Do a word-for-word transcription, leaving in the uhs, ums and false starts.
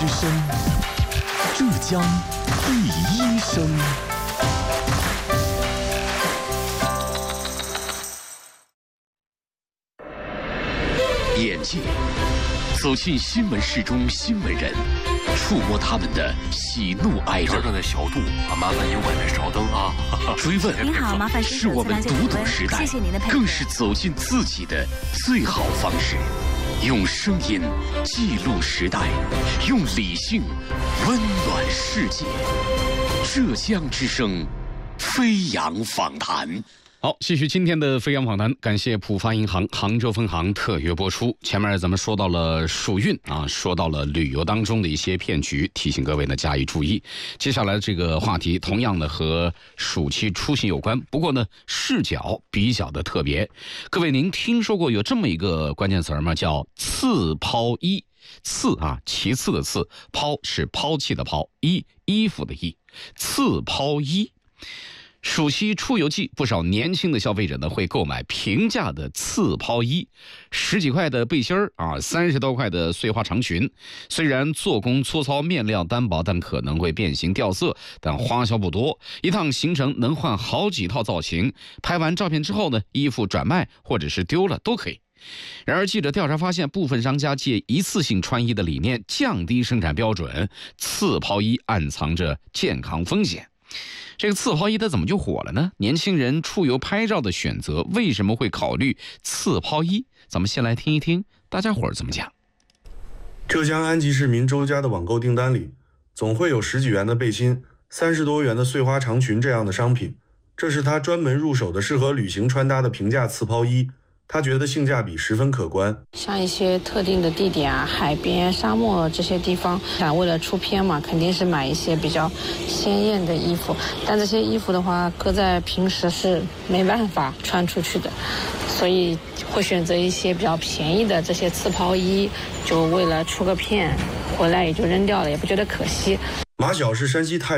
之声，浙江第一声。眼界走进新闻室中新闻人，触摸他们的喜怒哀乐。 这的小度啊，麻烦您外面稍等啊。 追问您好，麻烦是我们读懂时代， 谢谢您的配合， 更是走进自己的最好方式。用声音记录时代，用理性温暖世界。浙江之声，飞扬访谈。 好，继续今天的飞扬访谈，感谢浦发银行杭州分行特约播出。前面咱们说到了暑运啊，说到了旅游当中的一些骗局，提醒各位呢加以注意。接下来这个话题同样的和暑期出行有关，不过呢视角比较的特别。各位，您听说过有这么一个关键词吗？叫次抛衣。次啊，其次的次，抛是抛弃的抛，衣衣服的衣，次抛衣。暑期出游季，不少年轻的消费者呢会购买平价的次抛衣，十几块的背心儿啊，三十多块的碎花长裙。虽然做工粗糙，面料单薄，但可能会变形掉色，但花销不多，一趟行程能换好几套造型。拍完照片之后呢，衣服转卖或者是丢了都可以。然而，记者调查发现，部分商家借一次性穿衣的理念降低生产标准，次抛衣暗藏着健康风险。这个次抛衣它怎么就火了呢？年轻人出游拍照的选择为什么会考虑次抛衣？咱们先来听一听大家伙儿怎么讲。 浙江安吉市民周家的网购订单里，总会有十几元的背心、三十多元的碎花长裙这样的商品，这是他专门入手的适合旅行穿搭的平价次抛衣。他觉得性价比十分可观。 像一些特定的地点啊，海边、沙漠这些地方，想为了出片嘛，肯定是买一些比较鲜艳的衣服。但这些衣服的话，搁在平时是没办法穿出去的，所以会选择一些比较便宜的这些次抛衣，就为了出个片，回来也就扔掉了，也不觉得可惜。 马晓是山西太